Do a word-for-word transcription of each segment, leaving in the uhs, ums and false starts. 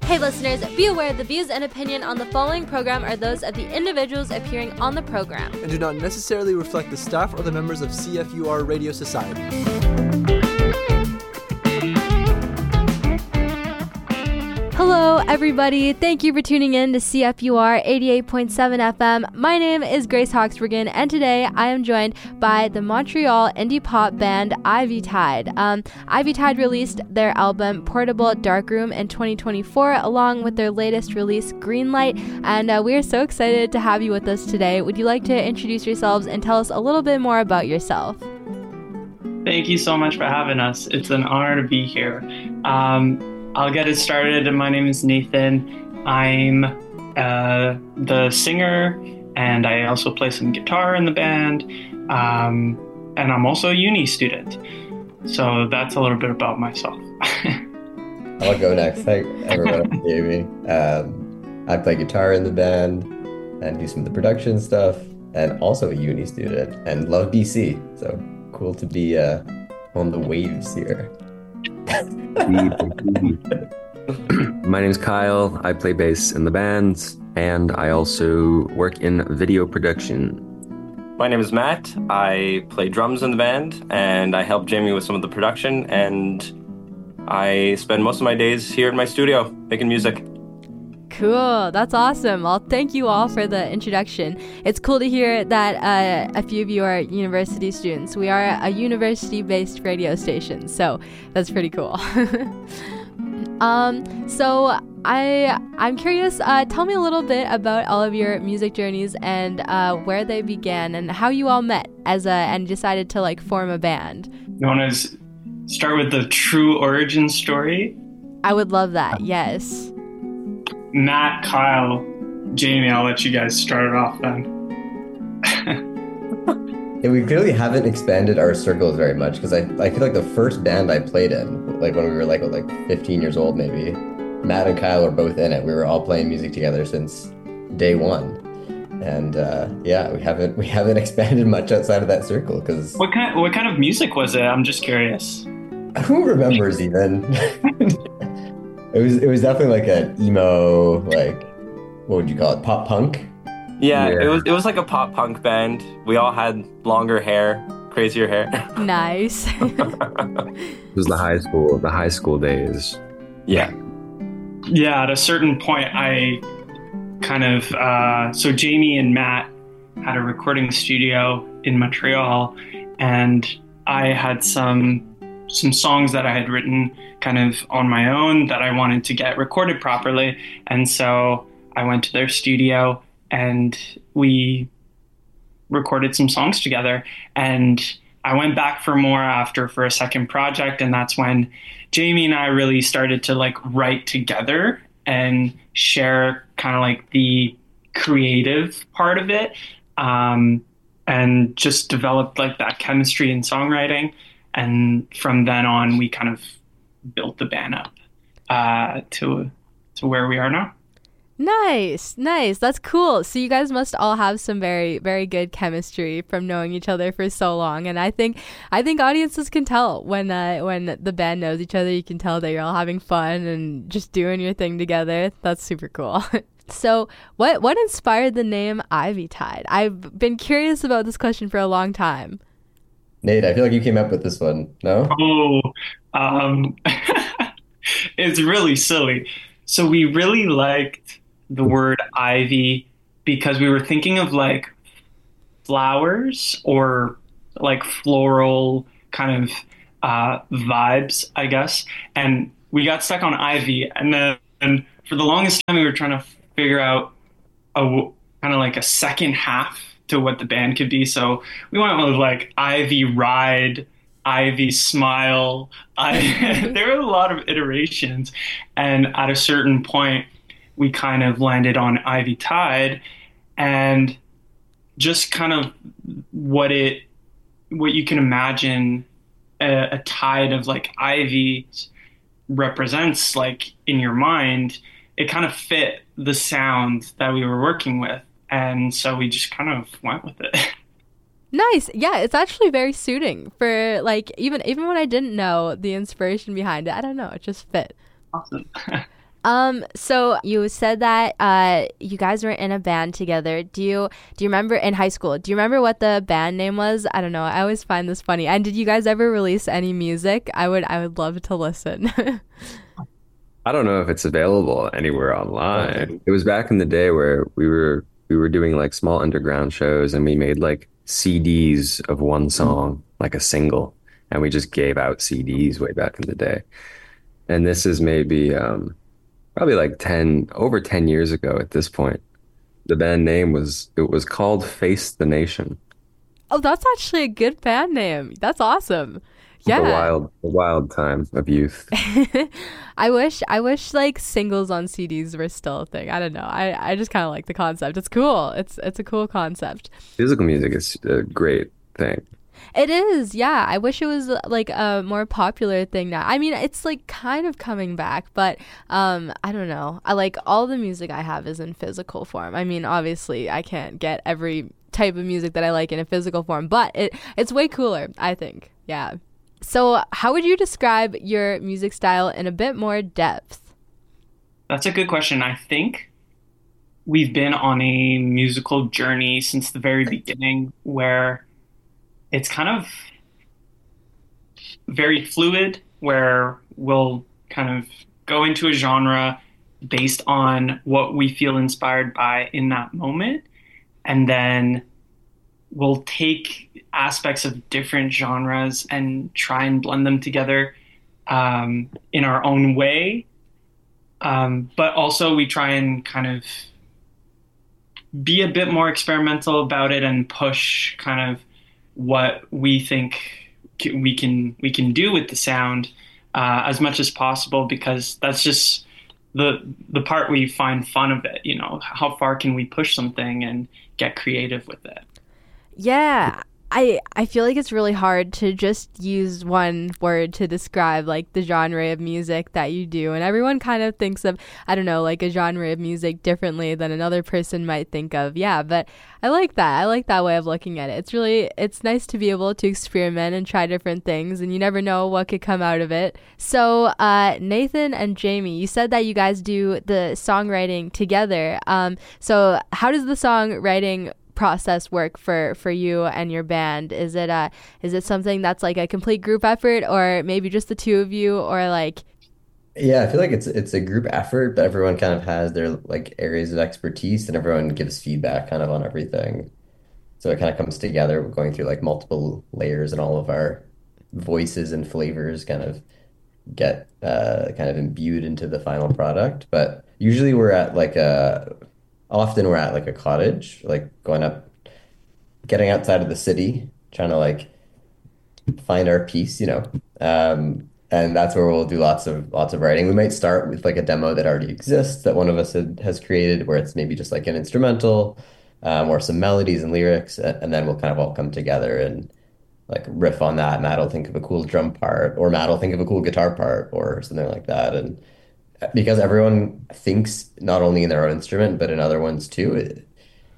Hey listeners, be aware the views and opinion on the following program are those of the individuals appearing on the program and do not necessarily reflect the staff or the members of C F U R Radio Society. Hello everybody, thank you for tuning in to C F U R eighty-eight point seven F M. My name is Grace Hawksbergen, and today I am joined by the Montreal indie pop band Ivy Tide. Um, Ivy Tide released their album Portable Darkroom in twenty twenty-four along with their latest release Greenlight, and uh, we are so excited to have you with us today. Would you like to introduce yourselves and tell us a little bit more about yourself? Thank you so much for having us. It's an honor to be here. Um, I'll get it started. My name is Nathan. I'm uh, the singer, and I also play some guitar in the band. Um, and I'm also a uni student. So that's a little bit about myself. I'll go next. Hi, everyone. I'm Jamie. Um, I play guitar in the band and do some of the production stuff, and also a uni student, and love B C. So cool to be uh, on the waves here. My name's Kyle. I play bass in the band, and I also work in video production. My name is Matt. I play drums in the band, and I help Jamie with some of the production, and I spend most of my days here in my studio making music. Cool. That's awesome. Well, thank you all for the introduction. It's cool to hear that uh, a few of you are university students. We are a university-based radio station, so that's pretty cool. um, so I, I'm curious, uh, tell me a little bit about all of your music journeys and uh, where they began and how you all met as a, and decided to like form a band. You want to start with the true origin story? I would love that, yes. Matt, Kyle, Jamie, I'll let you guys start it off then. Yeah, we clearly haven't expanded our circles very much, because I, I feel like the first band I played in, like when we were like what, like fifteen years old maybe, Matt and Kyle were both in it. We were all playing music together since day one. And uh, yeah, we haven't we haven't expanded much outside of that circle. Because what kind what kind of music was it? I'm just curious. Who remembers even? It was it was definitely like an emo, like, what would you call it, pop punk? Yeah, Yeah. it was it was like a pop punk band. We all had longer hair, crazier hair. Nice. It was the high school, the high school days. Yeah. Yeah, at a certain point, I kind of, uh, so Jamie and Matt had a recording studio in Montreal, and I had some some songs that I had written kind of on my own that I wanted to get recorded properly. And so I went to their studio and we recorded some songs together. And I went back for more after for a second project. And that's when Jamie and I really started to like write together and share kind of like the creative part of it. Um, and just developed like that chemistry in songwriting. And from then on, we kind of built the band up uh, to to where we are now. Nice, nice. That's cool. So you guys must all have some very, very good chemistry from knowing each other for so long. And I think, I think audiences can tell when uh, when the band knows each other. You can tell that you're all having fun and just doing your thing together. That's super cool. So what what inspired the name Ivy Tide? I've been curious about this question for a long time. Nate, I feel like you came up with this one, no? Oh, um, it's really silly. So we really liked the word ivy because we were thinking of like flowers or like floral kind of uh, vibes, I guess. And we got stuck on ivy. And then and for the longest time, we were trying to figure out a kind of like a second half to what the band could be. So we went with like Ivy Ride, Ivy Smile. I, there were a lot of iterations. And at a certain point, we kind of landed on Ivy Tide, and just kind of what it, what you can imagine a, a tide of like ivy represents like in your mind, it kind of fit the sound that we were working with. And so we just kind of went with it. Nice. Yeah, it's actually very suiting for like even even when I didn't know the inspiration behind it. I don't know, it just fit. Awesome. Um, so you said that uh you guys were in a band together. Do you do you remember in high school? Do you remember what the band name was? I don't know. I always find this funny. And did you guys ever release any music? I would I would love to listen. I don't know if it's available anywhere online. It was back in the day where we were we were doing like small underground shows and we made like C Ds of one song, like a single, and we just gave out C Ds way back in the day. And this is maybe um probably like ten over ten years ago at this point. The band name was it was called Face the Nation. Oh, that's actually a good band name. That's awesome. Yeah. The wild the wild time of youth. I wish I wish like singles on C Ds were still a thing. I don't know. I, I just kind of like the concept. It's cool. It's it's a cool concept. Physical music is a great thing. It is, yeah. I wish it was like a more popular thing now. I mean, it's like kind of coming back, but um, I don't know. I like all the music I have is in physical form. I mean, obviously, I can't get every type of music that I like in a physical form, but it it's way cooler, I think. Yeah. So, how would you describe your music style in a bit more depth? That's a good question. I think we've been on a musical journey since the very beginning where it's kind of very fluid, where we'll kind of go into a genre based on what we feel inspired by in that moment. And then we'll take aspects of different genres and try and blend them together um, in our own way. Um, but also we try and kind of be a bit more experimental about it and push kind of what we think we can we can do with the sound uh, as much as possible, because that's just the the part we find fun of it. You know, how far can we push something and get creative with it? Yeah, I I feel like it's really hard to just use one word to describe like the genre of music that you do, and everyone kind of thinks of, I don't know, like a genre of music differently than another person might think of. Yeah, but I like that. I like that way of looking at it. It's really it's nice to be able to experiment and try different things, and you never know what could come out of it. So, uh, Nathan and Jamie, you said that you guys do the songwriting together. Um, so how does the songwriting process work for for you and your band? Is it uh is it something that's like a complete group effort, or maybe just the two of you, or like? Yeah, I feel like it's it's a group effort, but everyone kind of has their like areas of expertise and everyone gives feedback kind of on everything. So it kind of comes together. We're going through like multiple layers and all of our voices and flavors kind of get uh kind of imbued into the final product. But usually we're at like a often we're at like a cottage, like going up, getting outside of the city, trying to like find our piece, you know. Um, and that's where we'll do lots of lots of writing. We might start with like a demo that already exists that one of us had, has created, where it's maybe just like an instrumental, um, or some melodies and lyrics, and, and then we'll kind of all come together and like riff on that. Matt will think of a cool drum part, or Matt will think of a cool guitar part, or something like that, and because everyone thinks not only in their own instrument but in other ones too, it,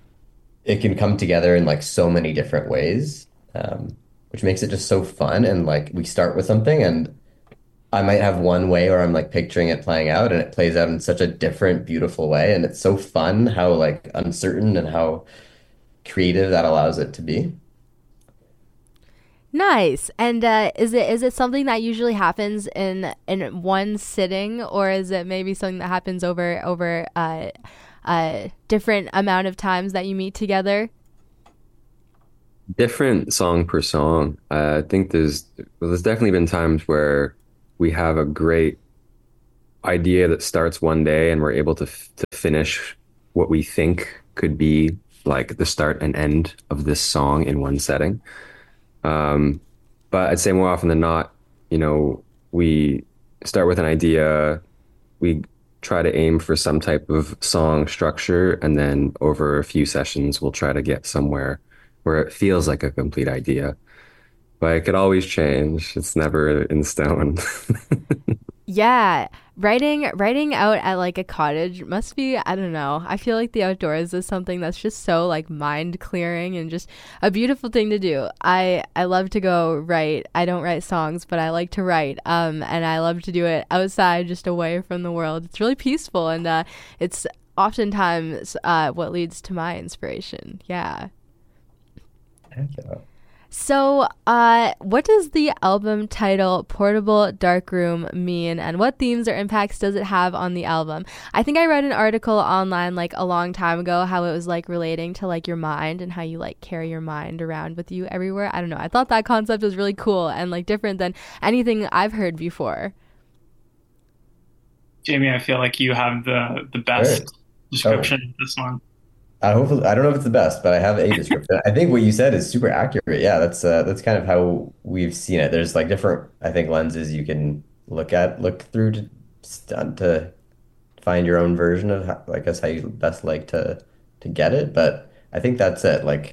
it can come together in like so many different ways, um, which makes it just so fun. And like we start with something and I might have one way, or I'm like picturing it playing out, and it plays out in such a different, beautiful way. And it's so fun how like uncertain and how creative that allows it to be. Nice. And uh, is it is it something that usually happens in in one sitting, or is it maybe something that happens over over uh, a different amount of times that you meet together? Different song per song. Uh, I think there's well, there's definitely been times where we have a great idea that starts one day and we're able to f- to finish what we think could be like the start and end of this song in one setting. Um, but I'd say more often than not, you know, we start with an idea, we try to aim for some type of song structure, and then over a few sessions, we'll try to get somewhere where it feels like a complete idea. But it could always change. It's never in stone. Yeah, writing writing out at like a cottage must be, I don't know. I feel like the outdoors is something that's just so like mind clearing and just a beautiful thing to do. I I love to go write. I don't write songs, but I like to write. Um and I love to do it outside, just away from the world. It's really peaceful, and uh it's oftentimes uh what leads to my inspiration. Yeah. Heck yeah. So, uh, what does the album title Portable Darkroom mean, and what themes or impacts does it have on the album? I think I read an article online like a long time ago how it was like relating to like your mind and how you like carry your mind around with you everywhere. I don't know. I thought that concept was really cool and like different than anything I've heard before. Jamie, I feel like you have the the best Right. description Oh. of this one. I hopefully I don't know if it's the best, but I have a description. I think what you said is super accurate. Yeah, that's uh, that's kind of how we've seen it. There's like different, I think, lenses you can look at, look through to to find your own version of how, I guess how you best like to to get it. But I think that's it. Like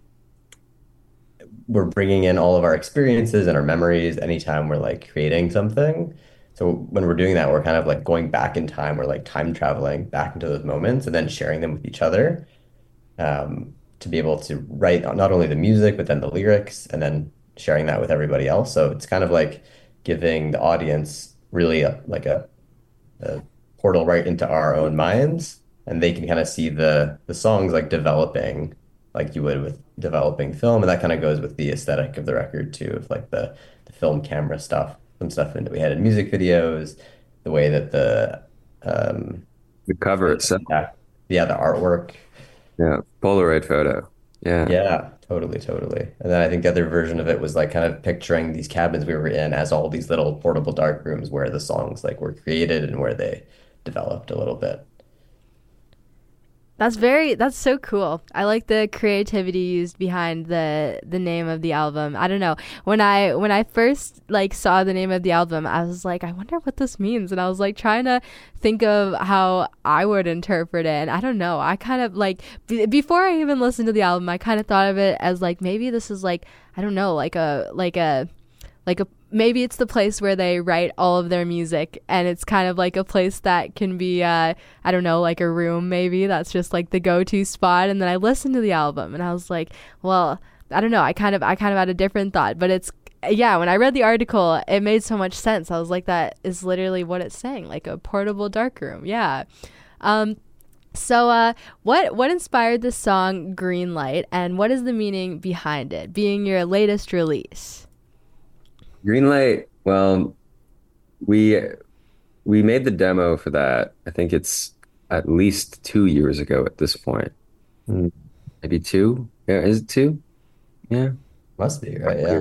we're bringing in all of our experiences and our memories anytime we're like creating something. So when we're doing that, we're kind of like going back in time. We're like time traveling back into those moments and then sharing them with each other, um, to be able to write not only the music, but then the lyrics and then sharing that with everybody else. So it's kind of like giving the audience really a, like a, a portal right into our own minds, and they can kind of see the the songs like developing like you would with developing film. And that kind of goes with the aesthetic of the record too, of like the, the film camera stuff, some stuff that we had in music videos, the way that the um The cover itself. yeah, yeah, the artwork. Yeah. Polaroid photo. Yeah. Yeah, totally, totally. And then I think the other version of it was like kind of picturing these cabins we were in as all these little portable dark rooms where the songs like were created and where they developed a little bit. That's very that's so cool. I like the creativity used behind the the name of the album. I don't know. When I when I first like saw the name of the album, I was like, I wonder what this means. And I was like trying to think of how I would interpret it. And I don't know. I kind of like b- before I even listened to the album, I kind of thought of it as like maybe this is like I don't know, like a like a like a maybe it's the place where they write all of their music, and it's kind of like a place that can be uh I don't know, like a room maybe that's just like the go-to spot. And then I listened to the album and I was like, well, I don't know, I kind of I kind of had a different thought, but it's yeah, when I read the article it made so much sense. I was like, that is literally what it's saying, like a portable darkroom. Yeah. um So, uh, what what inspired the song Green Light, and what is the meaning behind it, being your latest release? Greenlight, well, we we made the demo for that. I think it's at least two years ago at this point. Hmm. Maybe two? Yeah, is it two? Yeah. Must be, right? Yeah.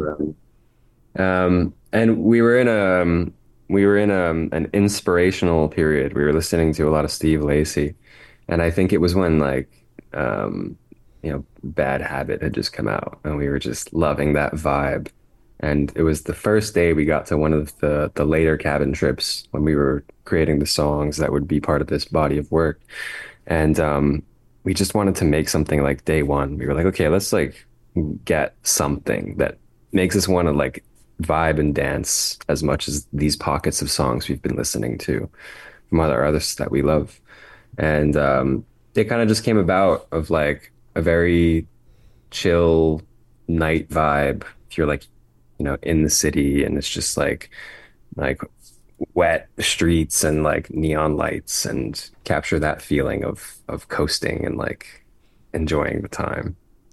Um, and we were in a um, we were in um an inspirational period. We were listening to a lot of Steve Lacy, and I think it was when like um you know Bad Habit had just come out, and we were just loving that vibe. And it was the first day we got to one of the the later cabin trips when we were creating the songs that would be part of this body of work. And um, we just wanted to make something like day one. We were like, okay, let's like get something that makes us want to like vibe and dance as much as these pockets of songs we've been listening to from other artists that we love. And um, it kind of just came about of like a very chill night vibe. If you're like, you know, in the city and it's just like like wet streets and like neon lights, and capture that feeling of of coasting and like enjoying the time.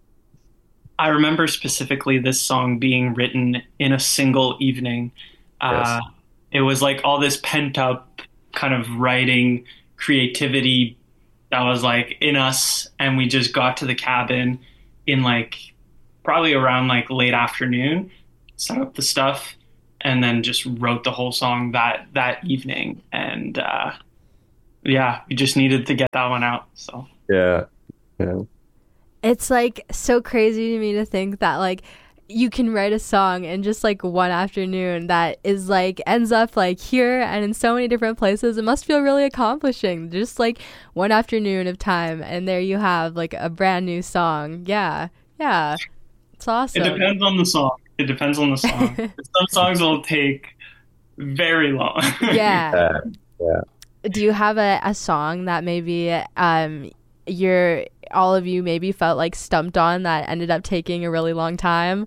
I remember specifically this song being written in a single evening. Uh, Yes. It was like all this pent up kind of writing creativity that was like in us, and we just got to the cabin in like probably around like late afternoon, set up the stuff, and then just wrote the whole song that that evening. And uh, yeah, we just needed to get that one out. So Yeah. Yeah. It's like so crazy to me to think that like you can write a song in just like one afternoon that is like ends up like here and in so many different places. It must feel really accomplishing, just like one afternoon of time, and there you have like a brand new song. Yeah. Yeah. It's awesome. it depends on the song. It depends on the song. Some songs will take very long. Yeah. Uh, yeah. Do you have a, a song that maybe um you're all of you maybe felt like stumped on that ended up taking a really long time?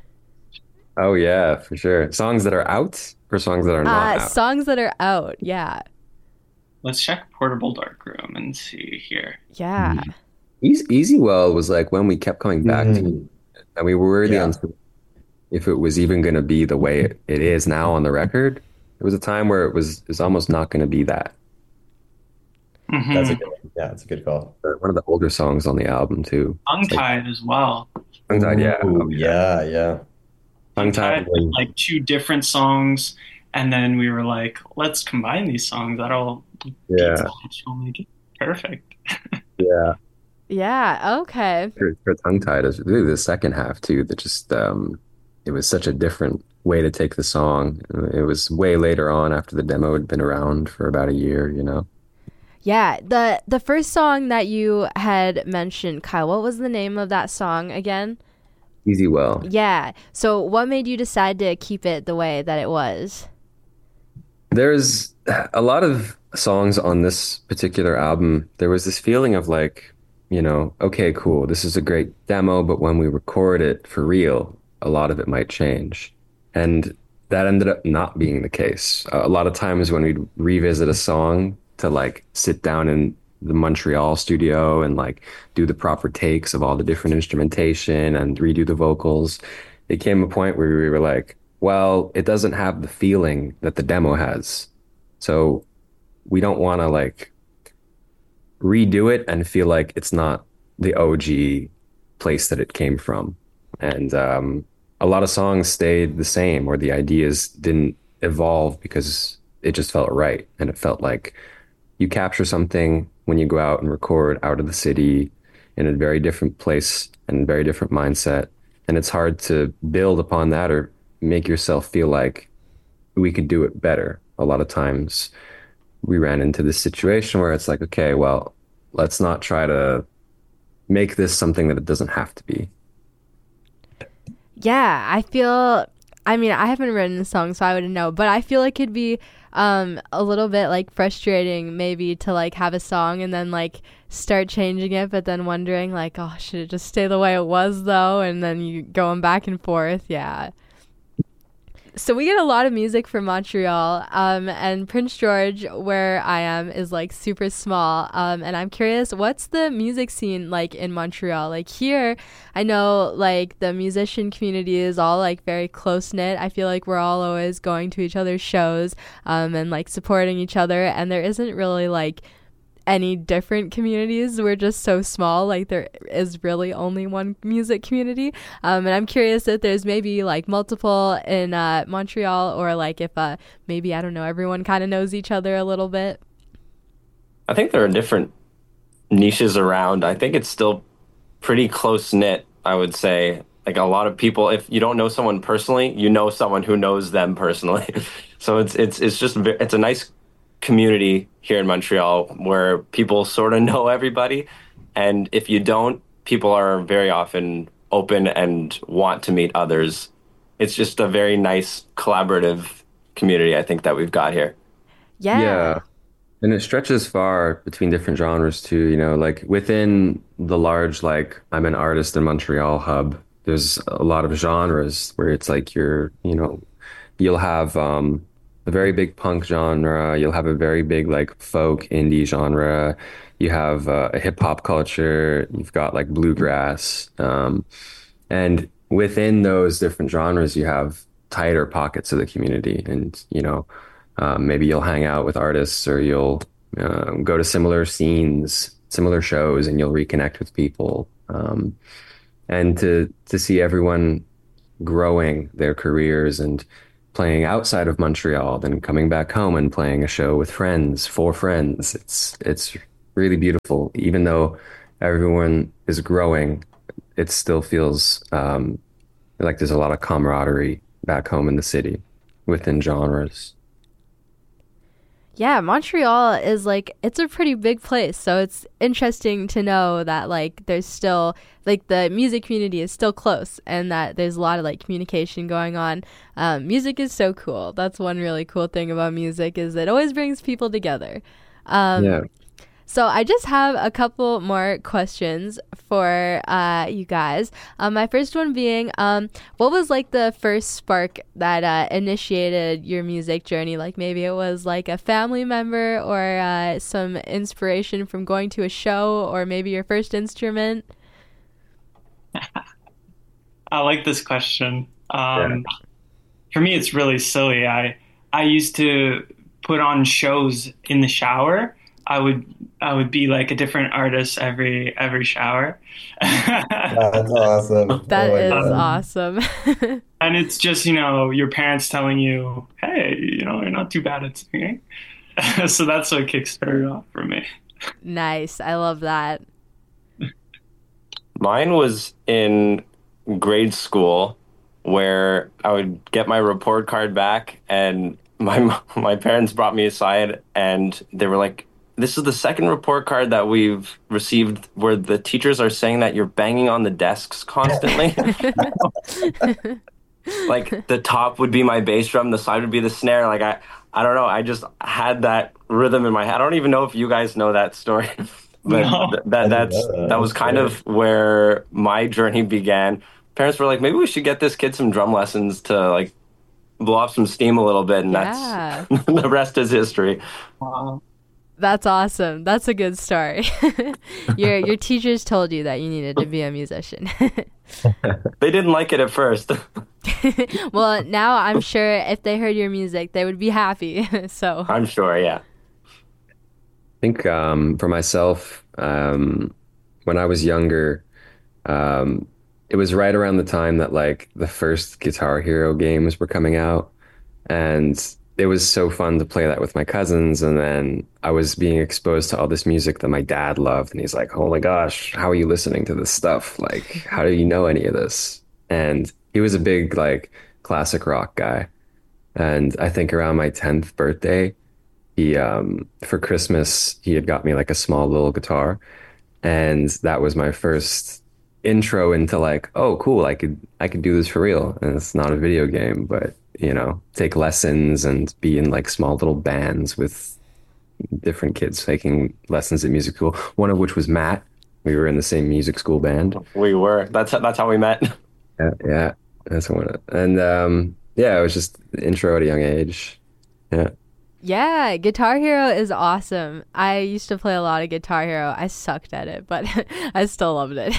Oh yeah, for sure. Songs that are out or songs that are not Uh, out. songs that are out. Yeah. Let's check Portable Darkroom and see here. Yeah. Easy, Easy Well was like when we kept coming back to Mhm. and we were really Yeah. uncertain if it was even going to be the way it, it is now on the record. It was a time where it was is almost not going to be that. That's a Hmm. good one. Yeah, it's a good call. Uh, One of the older songs on the album too. It's like Tongue-Tied as well. Tongue-Tied, yeah. Ooh, Oh, yeah. yeah, yeah. Tongue-Tied Tongue-Tied was when like two different songs, and then we were like, let's combine these songs. That'll yeah, It'll make it perfect. yeah. Yeah. Okay. For, for Tongue-Tied is really the second half too, that just um it was such a different way to take the song. It was way later on after the demo had been around for about a year, you know. Yeah. The the first song that you had mentioned, Kyle, what was the name of that song again? Easy Well. Yeah. So what made you decide to keep it the way that it was? There's a lot of songs on this particular album. There was this feeling of like, you know, okay, cool, this is a great demo, but when we record it for real, a lot of it might change. And that ended up not being the case. A lot of times when we'd revisit a song to like sit down in the Montreal studio and like do the proper takes of all the different instrumentation and redo the vocals, it came a point where we were like, well, it doesn't have the feeling that the demo has. So we don't want to like redo it and feel like it's not the O G place that it came from. And um, a lot of songs stayed the same, or the ideas didn't evolve because it just felt right. And it felt like you capture something when you go out and record out of the city in a very different place and very different mindset. And it's hard to build upon that or make yourself feel like we could do it better. A lot of times we ran into this situation where it's like, okay, well, let's not try to make this something that it doesn't have to be. Yeah, I feel. I mean, I haven't written the song, so I wouldn't know. But I feel like it'd be um, a little bit like frustrating, maybe to like have a song and then like start changing it, but then wondering like, oh, should it just stay the way it was though? And then you going back and forth. Yeah. So we get a lot of music from Montreal, um, and Prince George, where I am, is like super small. Um, and I'm curious, what's the music scene like in Montreal? Like here, I know like the musician community is all like very close knit. I feel like we're all always going to each other's shows, um, and like supporting each other. And there isn't really like any different communities. We're just so small, like there is really only one music community, um, and I'm curious if there's maybe like multiple in uh, Montreal, or like if uh, maybe, I don't know, everyone kind of knows each other a little bit. I think there are different niches around. I think it's still pretty close knit, I would say. Like a lot of people, if you don't know someone personally, you know someone who knows them personally. So it's it's it's just ve- it's a nice community here in Montreal where people sort of know everybody, and if you don't, people are very often open and want to meet others. It's just a very nice collaborative community, I think, that we've got here. Yeah. Yeah. And it stretches far between different genres too, you know, like within the large, like I'm an artist in Montreal hub, there's a lot of genres where it's like you're, you know, you'll have um a very big punk genre, you'll have a very big like folk indie genre, you have uh, a hip hop culture, you've got like bluegrass, um, and within those different genres, you have tighter pockets of the community, and you know, um, maybe you'll hang out with artists or you'll uh, go to similar scenes, similar shows, and you'll reconnect with people, um, and to to see everyone growing their careers and playing outside of Montreal, then coming back home and playing a show with friends, for friends. It's it's really beautiful. Even though everyone is growing, it still feels um, like there's a lot of camaraderie back home in the city within genres. Yeah, Montreal is like it's a pretty big place, so it's interesting to know that like there's still like the music community is still close and that there's a lot of like communication going on. Um, music is so cool. That's one really cool thing about music is it always brings people together. Um, Yeah. So I just have a couple more questions for uh, you guys. Um, my first one being, um, what was like the first spark that uh, initiated your music journey? Like maybe it was like a family member or uh, some inspiration from going to a show or maybe your first instrument. I like this question. Um, For me, it's really silly. I I used to put on shows in the shower. I would I would be like a different artist every every shower. That's awesome. That Oh my is God. awesome. And it's just, you know, your parents telling you, hey, you know, you're not too bad at singing. So that's what kickstarted off for me. Nice. I love that. Mine was in grade school where I would get my report card back and my my parents brought me aside and they were like, this is the second report card that we've received where the teachers are saying that you're banging on the desks constantly. Like the top would be my bass drum, the side would be the snare. Like I, I don't know. I just had that rhythm in my head. I don't even know if you guys know that story, but No. th- that I that's didn't know that. that was That's kind great. of where my journey began. Parents were like, maybe we should get this kid some drum lessons to like blow off some steam a little bit, and Yeah. that's the rest is history. Wow. That's awesome. That's a good story. your your teachers told you that you needed to be a musician. They didn't like it at first. Well, now I'm sure if they heard your music, they would be happy. So, I'm sure, yeah. I think um, for myself, um, when I was younger, um, it was right around the time that like the first Guitar Hero games were coming out, and it was so fun to play that with my cousins. And then I was being exposed to all this music that my dad loved, and he's like, "Oh my gosh, how are you listening to this stuff? Like, how do you know any of this?" And he was a big like classic rock guy, and I think around my tenth birthday, he um for Christmas he had got me like a small little guitar, and that was my first intro into like, oh cool, I could I could do this for real, and it's not a video game, but you know, take lessons and be in like small little bands with different kids taking lessons at music school, one of which was Matt. We were in the same music school band. We were. That's that's how we met. Yeah, yeah, that's one. And um yeah, it was just the intro at a young age. Yeah. yeah, Guitar Hero is awesome. I used to play a lot of Guitar Hero. I sucked at it, but I still loved it.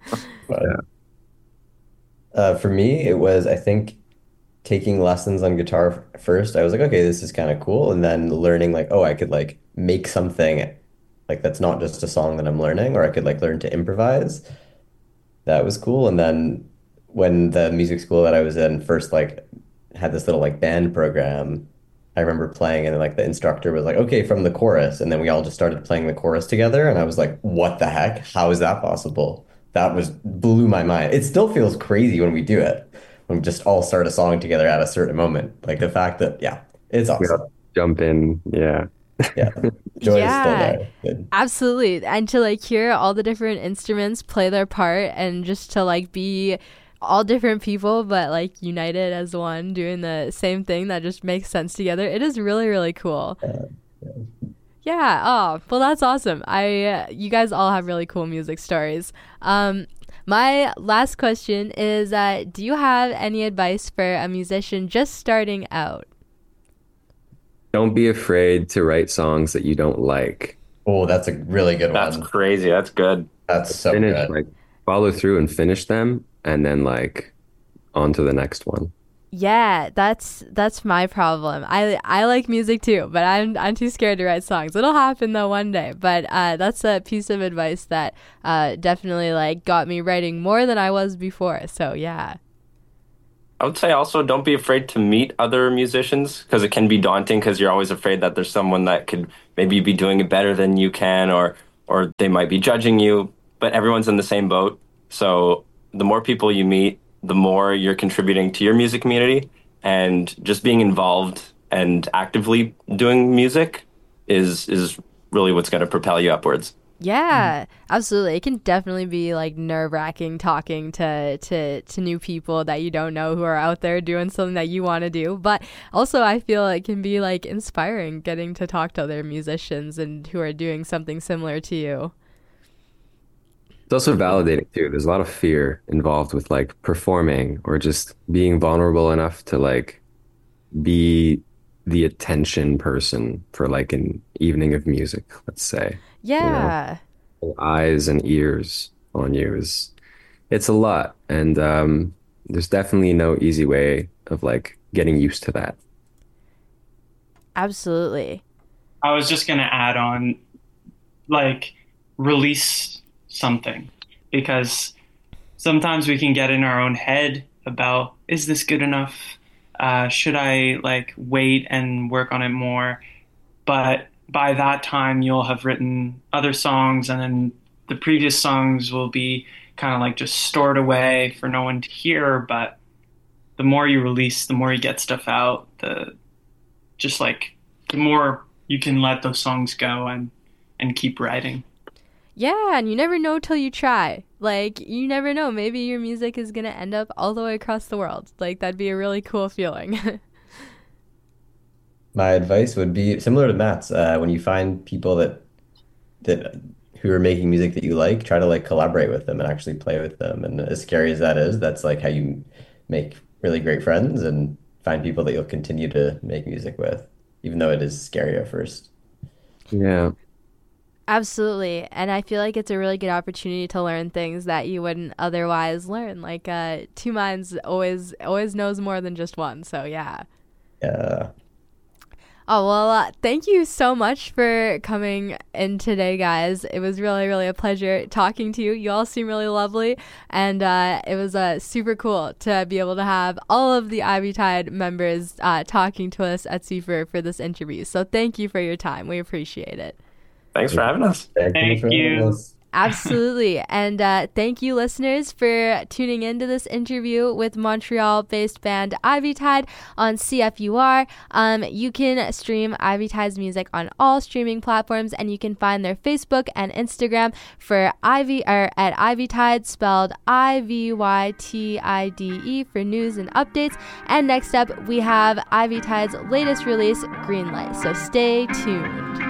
Uh, for me, it was, I think, taking lessons on guitar f- first. I was like, okay, this is kind of cool. And then learning like, oh, I could like make something like that's not just a song that I'm learning, or I could like learn to improvise. That was cool. And then when the music school that I was in first like had this little like band program, I remember playing and like the instructor was like, okay, from the chorus. And then we all just started playing the chorus together. And I was like, what the heck? How is that possible? That was blew my mind. It still feels crazy when we do it, when we just all start a song together at a certain moment. Like the fact that, yeah, it's We awesome. all jump in. Yeah. Yeah. Joy is still Yeah. there. Good. Absolutely. And to like hear all the different instruments play their part and just to like be all different people but like united as one doing the same thing that just makes sense together. It is really, really cool. Yeah. Oh, well, that's awesome. I uh, you guys all have really cool music stories. Um, my last question is, uh, do you have any advice for a musician just starting out? Don't be afraid to write songs that you don't like. Oh, that's a really good That's one. crazy. That's good. That's so Finish, good. like follow through and finish them, and then like on to the next one. Yeah, that's that's my problem. I I like music too, but I'm I'm too scared to write songs. It'll happen though one day. But uh, that's a piece of advice that uh, definitely like got me writing more than I was before. So yeah. I would say also don't be afraid to meet other musicians because it can be daunting because you're always afraid that there's someone that could maybe be doing it better than you can, or or they might be judging you, but everyone's in the same boat. So the more people you meet, the more you're contributing to your music community, and just being involved and actively doing music is is really what's going to propel you upwards. Yeah, absolutely. It can definitely be like nerve wracking talking to, to to new people that you don't know who are out there doing something that you want to do. But also I feel it can be like inspiring getting to talk to other musicians and who are doing something similar to you. It's also validating too. There's a lot of fear involved with like performing or just being vulnerable enough to like be the attention person for like an evening of music, let's say. Yeah. You know, eyes and ears on you is it's a lot. And um, there's definitely no easy way of like getting used to that. Absolutely. I was just going to add on, like, release something, because sometimes we can get in our own head about, is this good enough? Uh, should I like wait and work on it more? But by that time, you'll have written other songs, and then the previous songs will be kind of like just stored away for no one to hear. But the more you release, the more you get stuff out, the just like the more you can let those songs go and and keep writing. Yeah, and you never know till you try. Like, you never know. Maybe your music is going to end up all the way across the world. Like, that'd be a really cool feeling. My advice would be similar to Matt's. Uh, when you find people that that who are making music that you like, try to like collaborate with them and actually play with them. And as scary as that is, that's like how you make really great friends and find people that you'll continue to make music with, even though it is scary at first. Yeah. Absolutely. And I feel like it's a really good opportunity to learn things that you wouldn't otherwise learn. Like, uh, two minds always always knows more than just one. So, yeah. Yeah. Oh, well, uh, thank you so much for coming in today, guys. It was really, really a pleasure talking to you. You all seem really lovely, and uh, it was uh, super cool to be able to have all of the Ivy Tide members uh, talking to us at C four for this interview. So thank you for your time. We appreciate it. Thanks for having us. Thank you Thank for having you. us. Absolutely. And uh, thank you, listeners, for tuning into this interview with Montreal-based band Ivy Tide on C F U R. Um, you can stream Ivy Tide's music on all streaming platforms, and you can find their Facebook and Instagram for Ivy or at Ivy Tide, spelled I V Y T I D E, for news and updates. And next up, we have Ivy Tide's latest release, Greenlight. So stay tuned.